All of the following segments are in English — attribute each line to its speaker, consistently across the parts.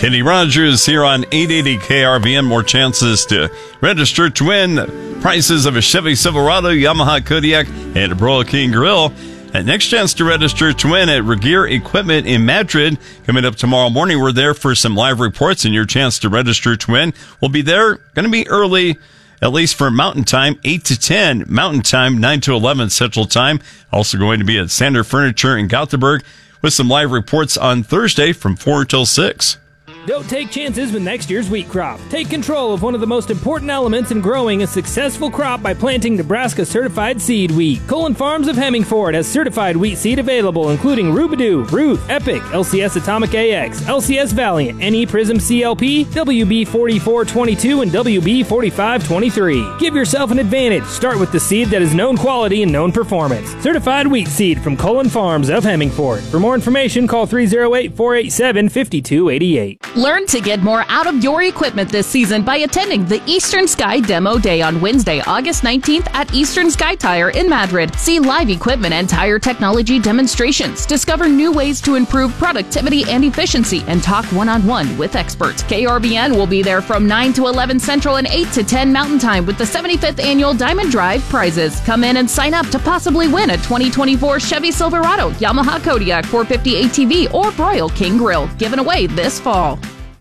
Speaker 1: Kenny Rogers here on 880 KRVN. More chances to register to win prices of a Chevy Silverado, Yamaha Kodiak, and a Broil King Grill. And next chance to register to win at Regear Equipment in Madrid. Coming up tomorrow morning, we're there for some live reports, and your chance to register to win. We'll be there, going to be early, at least for Mountain Time, 8 to 10 Mountain Time, 9 to 11 Central Time. Also going to be at Sander Furniture in Gothenburg with some live reports on Thursday from 4 till 6.
Speaker 2: Don't take chances with next year's wheat crop. Take control of one of the most important elements in growing a successful crop by planting Nebraska certified seed wheat. Colin Farms of Hemmingford has certified wheat seed available, including Rubidoo, Ruth, Epic, LCS Atomic AX, LCS Valiant, NE Prism CLP, WB 4422, and WB 4523. Give yourself an advantage. Start with the seed that is known quality and known performance. Certified wheat seed from Colin Farms of Hemmingford. For more information, call 308-487-5288.
Speaker 3: Learn to get more out of your equipment this season by attending the Eastern Sky Demo Day on Wednesday, August 19th at Eastern Sky Tire in Madrid. See live equipment and tire technology demonstrations. Discover new ways to improve productivity and efficiency and talk one-on-one with experts. KRBN will be there from 9 to 11 Central and 8 to 10 Mountain Time with the 75th Annual Diamond Drive prizes. Come in and sign up to possibly win a 2024 Chevy Silverado, Yamaha Kodiak 450 ATV, or Broil King Grill, given away this fall.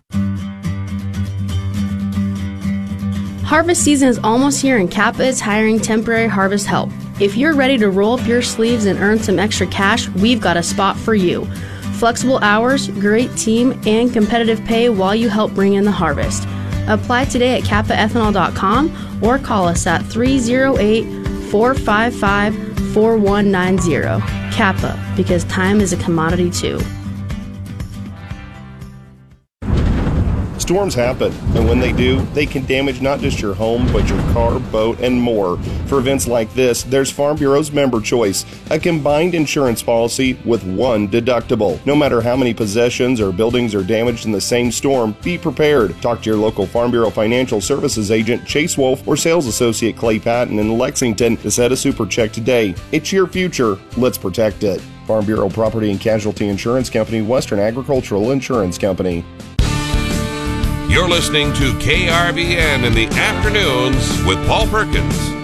Speaker 4: Harvest season is almost here and Kappa is hiring temporary harvest help. If you're ready to roll up your sleeves and earn some extra cash, we've got a spot for you. Flexible hours, great team, and competitive pay while you help bring in the harvest. Apply today at kappaethanol.com or call us at 308-455-4190. Kappa, because time is a commodity too.
Speaker 5: Storms happen, and when they do, they can damage not just your home, but your car, boat, and more. For events like this, there's Farm Bureau's Member Choice, a combined insurance policy with one deductible. No matter how many possessions or buildings are damaged in the same storm, be prepared. Talk to your local Farm Bureau Financial Services agent, Chase Wolf, or sales associate Clay Patton in Lexington to set a super check today. It's your future. Let's protect it. Farm Bureau Property and Casualty Insurance Company, Western Agricultural Insurance Company.
Speaker 6: You're listening to KRBN in the afternoons with Paul Perkins.